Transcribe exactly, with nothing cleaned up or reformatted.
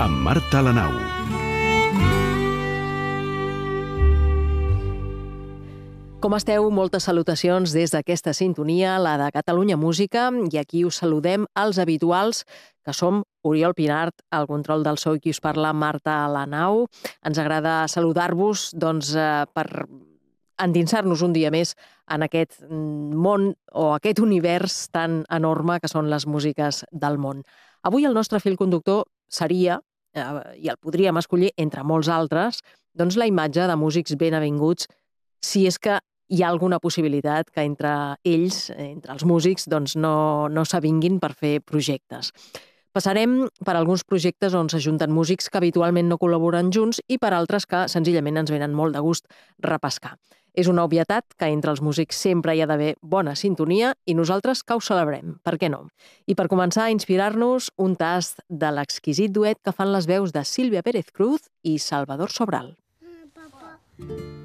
amb Marta Lanau. Com esteu? Moltes salutacions des d'aquesta sintonia, la de Catalunya Música, i aquí us saludem els habituals, que som Oriol Pinart, al control del so, i qui us parla, Marta Lanau. Ens agrada saludar-vos doncs, eh, per endinsar-nos un dia més en aquest món o aquest univers tan enorme que són les músiques del món. Avui el nostre fil conductor seria, eh, i el podríem escollir entre molts altres, doncs la imatge de músics ben avinguts, si és que hi ha alguna possibilitat que entre ells, entre els músics, doncs no, no s'avinguin per fer projectes. Passarem per alguns projectes on s'ajunten músics que habitualment no col·laboren junts i per altres que senzillament ens venen molt de gust repescar. És una obvietat que entre els músics sempre hi ha d'haver bona sintonia i nosaltres que ho celebrem, per què no? I per començar a inspirar-nos, un tast de l'exquisit duet que fan les veus de Sílvia Pérez Cruz i Salvador Sobral. Papa.